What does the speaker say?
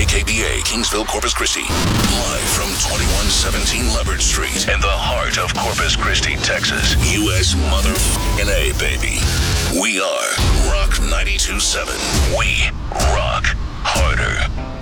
KKBA, Kingsville, Corpus Christi. Live from 2117 Leopard Street in the heart of Corpus Christi, Texas. U.S. motherfucking A, baby. We are Rock 92.7. We rock harder.